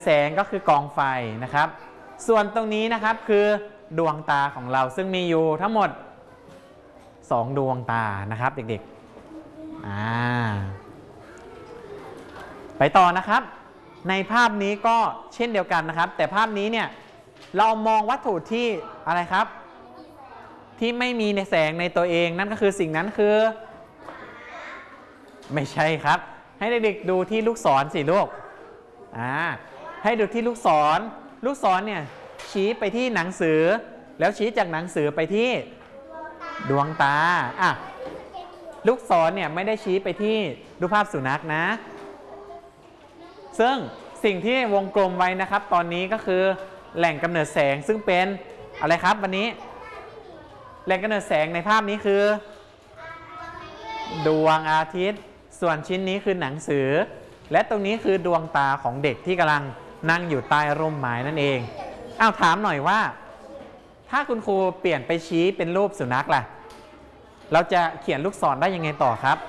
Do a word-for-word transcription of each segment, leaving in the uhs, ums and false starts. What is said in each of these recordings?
แสงก็คือกองไฟนะครับส่วนตรงนี้นะครับคือดวงตาของเราซึ่งมีอยู่ทั้งหมดสองดวงตานะครับเด็กๆอ่าไปต่อนะครับในภาพนี้ก็เช่นเดียวกันนะครับแต่ภาพนี้เนี่ยเรามองวัตถุที่อะไรครับที่ไม่มีในแสงในตัวเองนั่นก็คือสิ่งนั้นคือไม่ใช่ครับให้เด็กๆดูที่ลูกศรสิลูกอ่าให้ดูที่ลูกศรลูกศรเนี่ยชี้ไปที่หนังสือแล้วชี้จากหนังสือไปที่ดวงตาอ่ะลูกศรเนี่ยไม่ได้ชี้ไปที่รูปภาพสุนัขนะซึ่งสิ่งที่วงกลมไว้นะครับตอนนี้ก็คือแหล่งกำเนิดแสงซึ่งเป็นอะไรครับวันนี้แหล่งกำเนิดแสงในภาพนี้คือดวงอาทิตย์ส่วนชิ้นนี้คือหนังสือและตรงนี้คือดวงตาของเด็กที่กำลังนั่งอยู่ใต้ร่มไม้นั่นเองอ้าวถามหน่อยว่าถ้าคุณครูเปลี่ยนไปชี้เป็นรูปสุนัขล่ะเราจะเขียนลูกศรได้ยังไงต่อครับ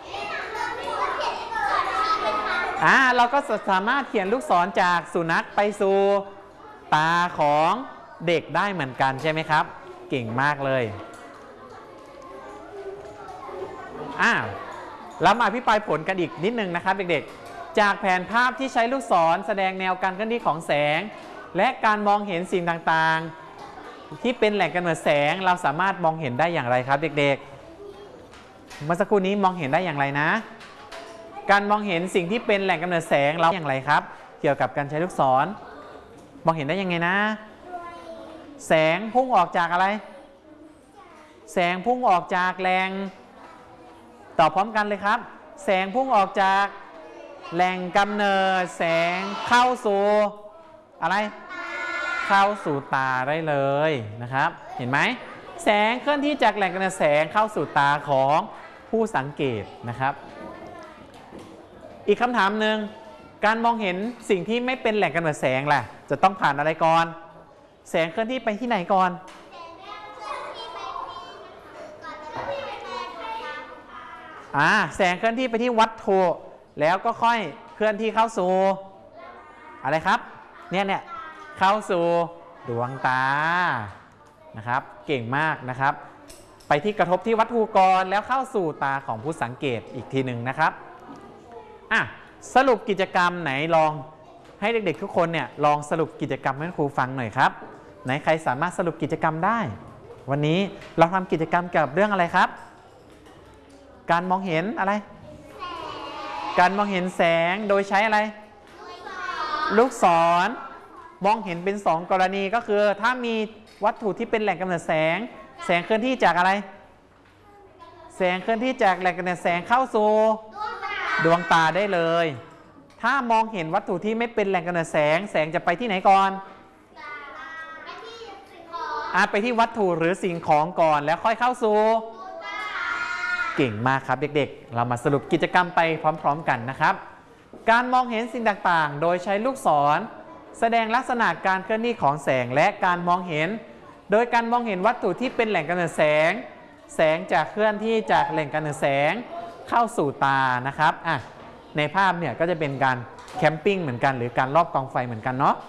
อ่าเราก็สามารถเขียนลูกศรจากสุนัขไปสู่ตาของเด็กได้เหมือนกันใช่ไหมครับเก่งมากเลยอ่าแล้วมาอภิปรายผลกันอีกนิดนึงนะครับเด็กๆจากแผนภาพที่ใช้ลูกศรแสดงแนวการเคลื่อนที่ของแสงและการมองเห็นสิ่งต่างๆที่เป็นแหล่งกำเนิดแสงเราสามารถมองเห็นได้อย่างไรครับเด็กๆเมื่อสักครู่นี้มองเห็นได้อย่างไรนะการมองเห็นสิ่งที่เป็นแหล่งกำเนิดแสงเราอย่างไรครับเกี่ยวกับการใช้ลูกศรมองเห็นได้ยังไงนะแสงพุ่งออกจากอะไรแสงพุ่งออกจากแหล่งตอบพร้อมกันเลยครับแสงพุ่งออกจากแหล่งกำเนิดแสงเข้าสู่อะไรเข้าสู่ตาได้เลยนะครับเห็นไหมแสงเคลื่อนที่จากแหล่งกำเนิดแสงเข้าสู่ตาของผู้สังเกตนะครับอีกคำถามหนึ่งการมองเห็นสิ่งที่ไม่เป็นแหล่งกำเนิดแสงล่ะจะต้องผ่านอะไรก่อนแสงเคลื่อนที่ไปที่ไหนก่อนอ่าแสงเคลื่อนที่ไปที่วัตถุแล้วก็ค่อยเคลื่อนที่เข้าสู่อะไรครับเนี่ยเนี่ยเข้าสู่ดวงตานะครับเก่งมากนะครับไปที่กระทบที่วัตถุก่อนแล้วเข้าสู่ตาของผู้สังเกตอีกทีหนึ่งนะครับอ่ะสรุปกิจกรรมไหนลองให้เด็กๆทุกคนเนี่ยลองสรุปกิจกรรมให้ครูฟังหน่อยครับไหนใครสามารถสรุปกิจกรรมได้วันนี้เราทำกิจกรรมเกี่ยวกับเรื่องอะไรครับการมองเห็นอะไรการมองเห็นแสงโดยใช้อะไรลูกศรมองเห็นเป็นสองกรณีก็คือถ้ามีวัตถุที่เป็นแหล่งกำเนิดแสงแสงเคลื่อนที่จากอะไรแสงเคลื่อนที่จากแหล่งกำเนิดแสงเข้าสู่ดวงตาได้เลยถ้ามองเห็นวัตถุที่ไม่เป็นแหล่งกำเนิดแสงแสงจะไปที่ไหนก่อนอาไปที่วัตถุหรือสิ่งของก่อนแล้วค่อยเข้าสู่เก่งมากครับเด็กๆเรามาสรุปกิจกรรมไปพร้อมๆกันนะครับการมองเห็นสิ่งต่างๆโดยใช้ลูกศรแสดงลักษณะการเคลื่อนที่ของแสงและการมองเห็นโดยการมองเห็นวัตถุที่เป็นแหล่งกำเนิดแสงแสงจะเคลื่อนที่จากแหล่งกำเนิดแสงเข้าสู่ตานะครับอ่ะในภาพเนี่ยก็จะเป็นการแคมปิ้งเหมือนกันหรือการรอบกองไฟเหมือนกันเนาะ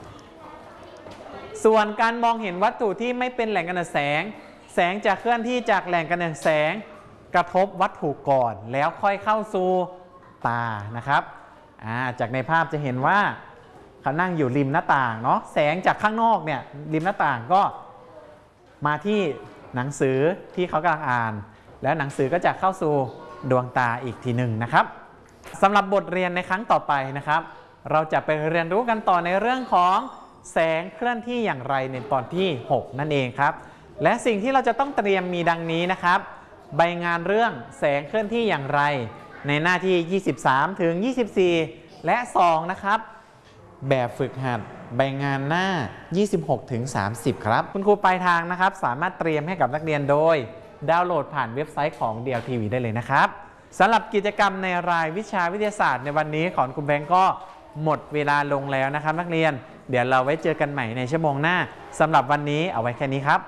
ส่วนการมองเห็นวัตถุที่ไม่เป็นแหล่งกำเนิดแสงแสงจะเคลื่อนที่จากแหล่งกำเนิดแสงกระทบวัตถุก่อนแล้วค่อยเข้าสู่ตานะครับอ่าจากในภาพจะเห็นว่าเขานั่งอยู่ริมหน้าต่างเนาะแสงจากข้างนอกเนี่ยริมหน้าต่างก็มาที่หนังสือที่เขากำลังอ่านแล้วหนังสือก็จะเข้าสู่ดวงตาอีกทีหนึ่งนะครับสำหรับบทเรียนในครั้งต่อไปนะครับเราจะไปเรียนรู้กันต่อในเรื่องของแสงเคลื่อนที่อย่างไรในตอนที่หกนั่นเองครับและสิ่งที่เราจะต้องเตรียมมีดังนี้นะครับใบงานเรื่องแสงเคลื่อนที่อย่างไรในหน้าที่ยี่สิบสามถึงยี่สิบสี่และสองนะครับแบบฝึกหัดใบงานหน้ายี่สิบหกถึงสามสิบครับคุณครูปลายทางนะครับสามารถเตรียมให้กับนักเรียนโดยดาวน์โหลดผ่านเว็บไซต์ของ ดี แอล ที วี ได้เลยนะครับสำหรับกิจกรรมในรายวิชาวิทยาศาสตร์ในวันนี้ของคุณแบงก์ก็หมดเวลาลงแล้วนะครับนักเรียนเดี๋ยวเราไว้เจอกันใหม่ในชั่วโมงหน้าสำหรับวันนี้เอาไว้แค่นี้ครับ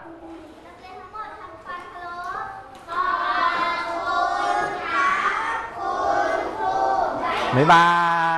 บ๊ายบาย